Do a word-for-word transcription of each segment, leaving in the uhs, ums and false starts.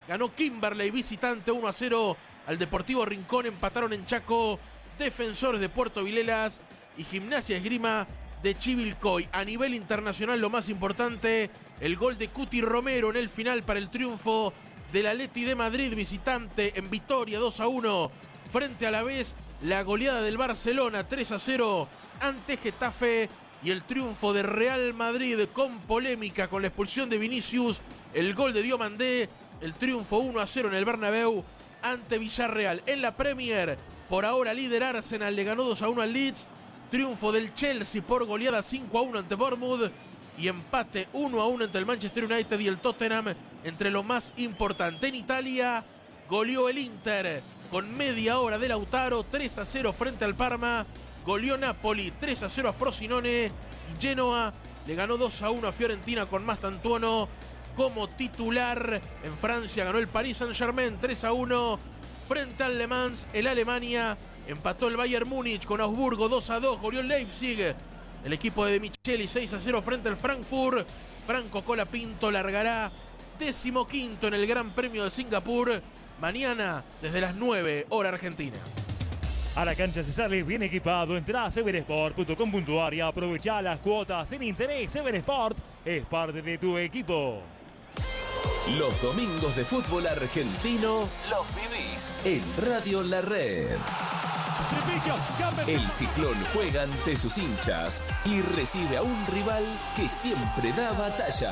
ganó Kimberley visitante uno a cero al Deportivo Rincón. Empataron en Chaco Defensores de Puerto Vilelas y Gimnasia Esgrima de Chivilcoy. A nivel internacional, lo más importante, el gol de Cuti Romero en el final para el triunfo del Atleti de Madrid visitante en Vitoria dos a uno frente a la vez. La goleada del Barcelona tres a cero ante Getafe y el triunfo de Real Madrid con polémica con la expulsión de Vinicius, el gol de Diomandé, el triunfo uno a cero en el Bernabéu ante Villarreal. En la Premier, por ahora líder Arsenal, le ganó dos a uno al Leeds. Triunfo del Chelsea por goleada cinco a uno ante Bournemouth y empate uno a uno entre el Manchester United y el Tottenham. Entre lo más importante, en Italia goleó el Inter con media hora de Lautaro tres a cero frente al Parma. Goleó Napoli tres a cero a Frosinone y Genoa le ganó dos a uno a Fiorentina con Mastantuono como titular. En Francia ganó el Paris Saint-Germain tres a uno frente al Le Mans. El Alemania empató el Bayern Múnich con Augsburgo dos a dos. Goleó el Leipzig, el equipo de De Micheli seis a cero frente al Frankfurt. Franco Colapinto largará decimoquinto en el Gran Premio de Singapur mañana desde las nueve hora argentina. A la cancha se sale bien equipado. Entrá a seven sport punto com punto a r y aprovecha las cuotas sin interés. Seven Sport es parte de tu equipo. Los domingos de fútbol argentino los vivís en Radio La Red. El Ciclón juega ante sus hinchas y recibe a un rival que siempre da batalla.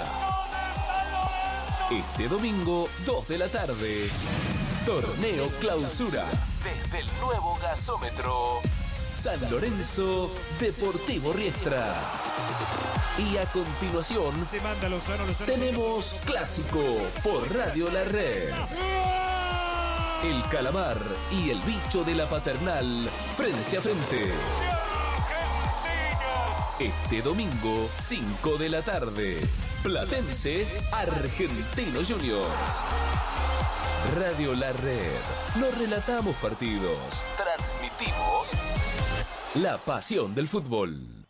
Este domingo, dos de la tarde, Torneo Clausura. Desde el nuevo gasómetro, San Lorenzo, Deportivo Riestra. Y a continuación, tenemos Clásico por Radio La Red. El Calamar y el Bicho de la Paternal, frente a frente. Este domingo, cinco de la tarde, Platense, Argentino Juniors. Radio La Red. No relatamos partidos, transmitimos la pasión del fútbol.